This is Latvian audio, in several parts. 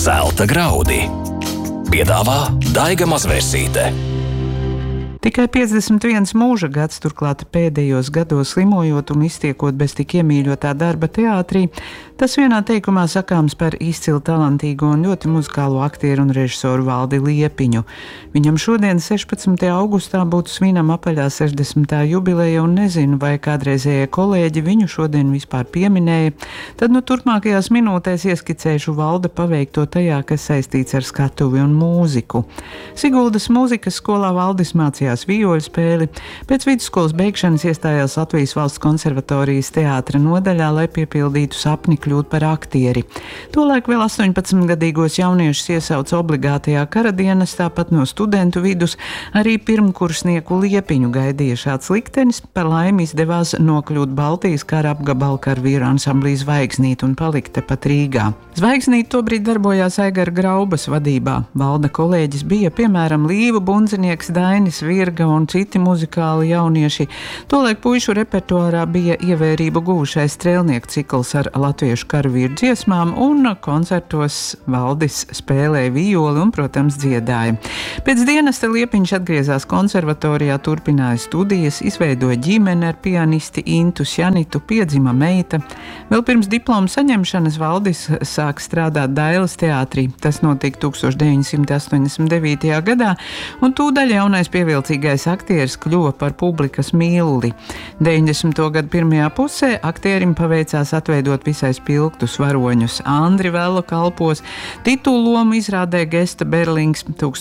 Zelta graudi piedāvā Daiga Mazvērsīte. Tikai 51 mūža gads, turklāt pēdējos gados slimojot un iztiekot bez tik iemīļotā darba teātrī, tas vienā teikumā sakāms par izcilu talantīgo un ļoti muzikālo aktieru un režisoru Valdi Liepiņu. Viņam šodien 16. augustā būtu svinama apaļā 60. jubileja un nezinu, vai kādreizējie kolēģi viņu šodien vispār pieminēja. Tad turpmākajās minūtēs ieskicēšu Valda paveikto tajā, kas saistīts ar skatuvi un mūziku. Siguldas mūzikas skolā Valdis mācījās vioļu spēli. Pēc vidusskolas beigšanas iestājās Latvijas Valsts konservatorijas teātra nodaļā, lai piepildītu sapni kļūt par aktieri. Tolaik vēl 18-gadīgos jauniešus iesauca obligātajā karadienas, tāpat no studentu vidus arī pirmkursnieku Liepiņu gaidīja šāds liktenis. Par laimi izdevās nokļūt Baltijas kara apgabalu karavīru ansamblī Zvaigznīte un palikt tepat Rīgā. Zvaigznīte tobrīd darbojās Aigara Graubas vadībā. Valda kolēģis bija, piemēram, Līvu bundzinieks, Dainis Virga un citi muzikāli jaunieši. Tolaik puišu repertuārā bija ievērību guvušais strēlnieku cikls ar latviešu karavīru dziesmām, un koncertos Valdis spēlēja violi un, protams, dziedāja. Pēc dienesta Liepiņš atgriezās konservatorijā, turpināja studijas, izveidoja ģimeni ar pianisti Intu Sjanitu, piedzima meita. Vēl pirms diploma saņemšanas Valdis sāk strādāt Dailes teātrī. Tas notika 1989. gadā, un tūdaļ jaunais pievilcīgais aktieris kļuva par publikas mīluli. 90. gadu pirmajā pusē aktierim paveicās atveidot visai spilgtus varoņus. Andri Vela kalpos, titulu lomu izrādē Gesta Berlings.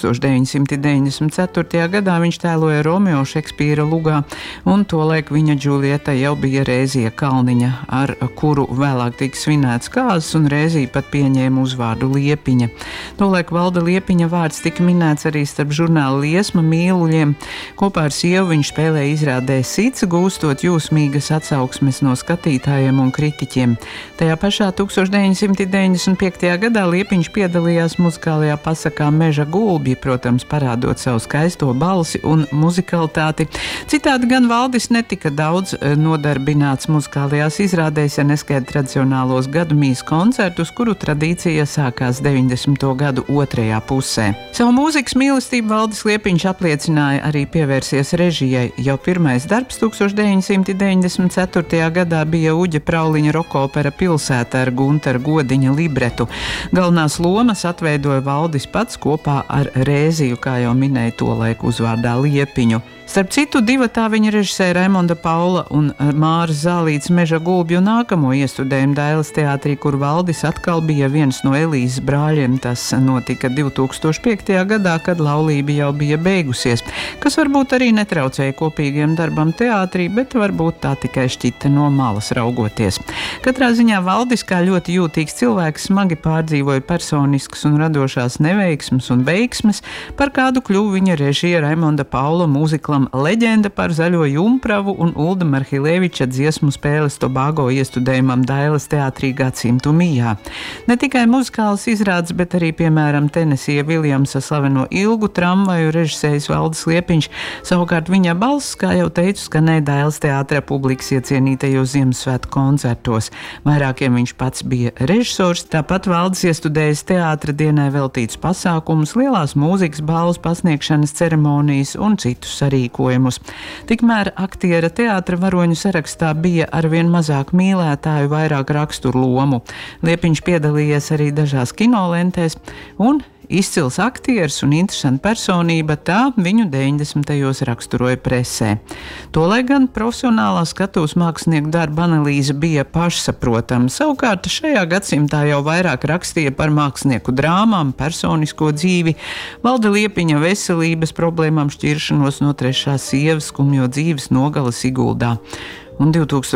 1994. gadā viņš tēloja Romeo Šekspīra lugā, un tolaik viņa Džulieta jau bija Rēzija Kalniņa, ar kuru vēlāk tika svinēts kāzas, un Rēzija pat pieņēma uzvārdu Liepiņa. Tolaik Valda Liepiņa vārds tika minēts arī starp žurnāla Liesma mīluļiem. Kopā ar sievu viņš spēlēja izrādē Sits, gūstot jūsmīgas atsauksmes no skatītājiem un kritiķiem. Tajā pašā 1995. gadā Liepiņš piedalījās muzikālajā pasakā Meža gulbji, protams, parādot savu skaisto balsi un muzikalitāti. Citādi gan Valdis netika daudz nodarbināts muzikālajās izrādēs, ja neskaita tradicionālos gadumīs koncertus, kuru tradīcija sākās 90. gadu otrajā pusē. Savu mūzikas mīlestību Valdis Liepiņš apliecināja arī pievērsies režijai. Jau pirmais darbs 1994. gadā bija Uģa Prauliņa rokopera Pilsēta ar Gunteru Godiņa libretu. Galvenās lomas atveidoja Valdis pats kopā ar Rēziju, kā jau minēja tolaik uzvārdā Liepiņu. Starp citu, divatā viņa režisēja Raimonda Paula un Māras Zālītes Meža gulbju nākamo iestudējumu Dailes teātrī, kur Valdis atkal bija viens no Elīzes brāļiem. Tas notika 2005. gadā, kad laulība jau bija beigusies, kas varbūt arī netraucēja kopīgiem darbam teātrī, bet varbūt tā tikai šķita no malas raugoties. Katrā ziņā Valdis, kā ļoti jūtīgs cilvēks, smagi pārdzīvoja personiskas un radošās neveiksmes un veiksmes, par kādu kļuva viņa režija Raimonda Paula mūziklam Leģenda par zaļo jumpravu un Ulda Marhileviča dziesmu spēles Tobago iestudējumam Dailes teātrī Gadsimtu mijā. Ne tikai muzikālas izrādes, bet arī, piemēram, Tenesija Viljamsa slaveno Ilgu tramvaju režisējis Valdis Liepiņš. Savukārt viņa balss, kā jau teicu, skanēja Dailes teātra publikas iecienītajos Ziemassvētku koncertos. Vairākiem viņš pats bija režisors, tāpat Valdis iestudējis teātra dienai veltītus pasākumus, lielās mūzikas balvas pasniegšanas ceremonijas un citus sarīkojumus. Tikmēr aktiera teātra varoņu sarakstā bija arvien mazāk mīlētāju, vairāk raksturu lomu. Liepiņš piedalījies arī dažās kinolentēs, un izcils aktieris un interesanta personība, tā viņu 90. raksturoja presē. Tolaik gan profesionālā skatuves mākslinieku darba analīze bija pašsaprotama. Savukārt šajā gadsimtā jau vairāk rakstīja par mākslinieku drāmām, personisko dzīvi, Valda Liepiņa veselības problēmām, šķiršanos no trešās sievas, skumjo dzīves nogali Siguldā. Un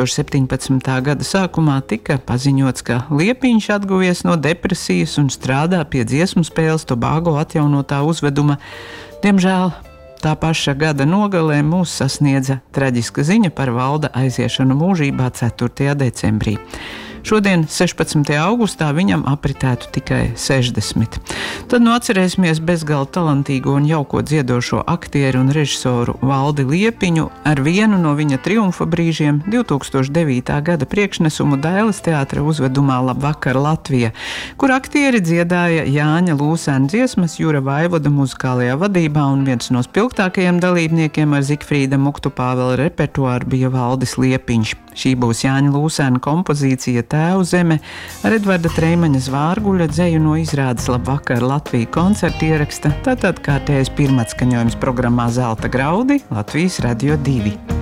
2017. gada sākumā tika paziņots, ka Liepiņš atguvies no depresijas un strādā pie dziesmu spēles Tobago atjaunotā uzveduma. Diemžēl tā paša gada nogalē mūs sasniedza traģiska ziņa par Valda aiziešanu mūžībā 4. decembrī. Šodien, 16. augustā, viņam apritētu tikai 60. Tad atcerēsimies bezgalīgi talantīgo un jauko dziedošo aktieru un režisoru Valdi Liepiņu ar vienu no viņa triumfa brīžiem 2009. gada priekšnesumu Dailes teātra uzvedumā Labvakar Latvija, kur aktieri dziedāja Jāņa Lūsēna dziesmas Jura Vaivoda muzikālajā vadībā, un viens no spilgtākajiem dalībniekiem ar Zigfrīda Muktu Pāvela repertuāru bija Valdis Liepiņš. Šī būs Jāņa Lūsēna kompozīcija Tēvu zeme ar Edvarda Treimaņa Zvārguļa dzeju no izrādes Labvakar Latvija koncerta ieraksta, tātad kārtējais pirmatskaņojums programmā Zelta graudi Latvijas Radio 2.